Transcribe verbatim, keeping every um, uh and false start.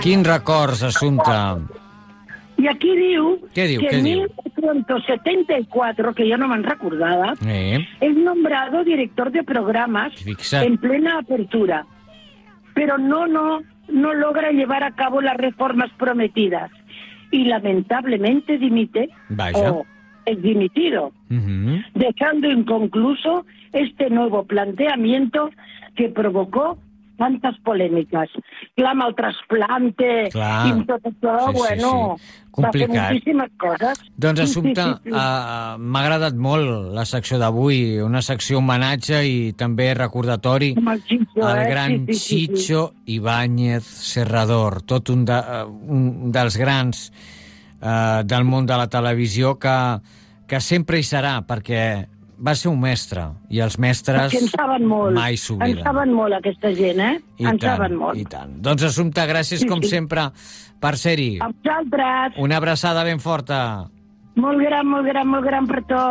Quins records, Assumpta? I aquí diu, Què diu, que què en diu? mil novecientos setenta y cuatro, que yo no me'n recordaba, Eh, es nombrado director de programas Fixa't. en plena apertura, pero no, no, no logra llevar a cabo las reformas prometidas y lamentablemente dimite Vaya. o es dimitido, mhm. dejando inconcluso este nuevo planteamiento que provocó tantas polémicas. Clama el trasplante Clar. i tot això, Sí, sí, bueno, sí. va fer Complicat. moltíssimes coses. Doncs, Sí, sí, Assumpta, sí, sí. uh, m'ha agradat molt la secció d'avui, una secció homenatge i també recordatori Amb el Chicho, al eh? gran Sí, sí, sí, sí. Chicho Ibáñez Serrador, tot un, de, uh, un dels grans uh, del món de la televisió que, que sempre hi serà, perquè va ser un mestre, i els mestres Perquè en saben molt. mai En s'obliden. saben molt, aquesta gent, eh? I en tant, saben molt. i tant. Doncs, Assumpta, gràcies, Sí, com sí. sempre, per ser-hi. A vosaltres. Una abraçada ben forta. Molt gran, molt gran, molt gran per tots.